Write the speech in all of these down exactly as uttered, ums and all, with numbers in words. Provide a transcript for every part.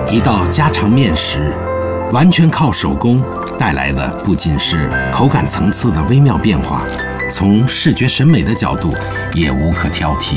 一道家常面食，完全靠手工带来的不仅是口感层次的微妙变化，从视觉审美的角度也无可挑剔。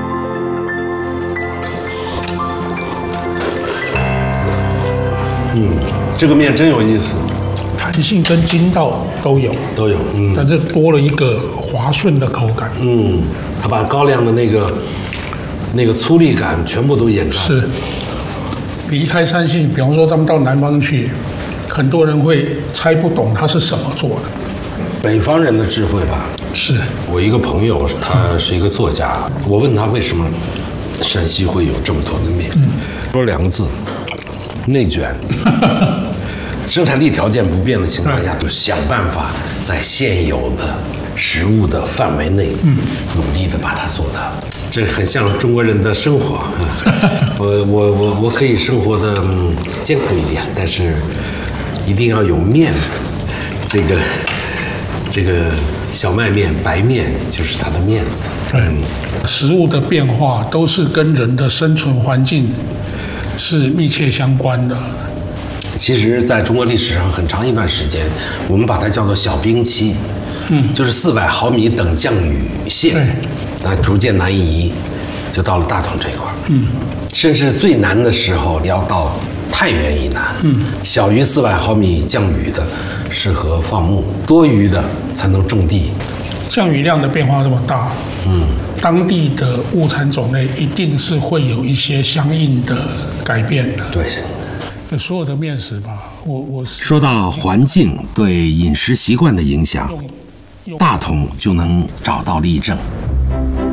嗯，这个面真有意思， 弹性跟筋道都有， 都有，嗯， 但是多了一个滑顺的口感。 嗯，它把高粱的那个那个粗粝感全部都掩盖。 是，离开山性，比方说咱们到南方去，很多人会猜不懂它是什么做的。 北方人的智慧吧。 是我一个朋友，他是一个作家，我问他为什么山西会有这么多的面，嗯、说两个字。内卷，生产力条件不变的情况下，就想办法在现有的食物的范围内，嗯，努力的把它做到。这很像中国人的生活啊。我我我我可以生活的、嗯、艰苦一点，但是一定要有面子。这个这个小麦面、白面就是它的面子。 嗯，食物的变化都是跟人的生存环境是密切相关的。 其实，在中国历史上很长一段时间，我们把它叫做小冰期，嗯，就是四百毫米等降雨线，那逐渐南移，就到了大同这一块，嗯，甚至最南的时候要到太原以南，嗯，小于四百毫米降雨的适合放牧，多余的才能种地。 降雨量的变化这么大，嗯，当地的物产种类一定是会有一些相应的改变的。 对， 所有的面食吧，我我说到环境对饮食习惯的影响，大同就能找到例证。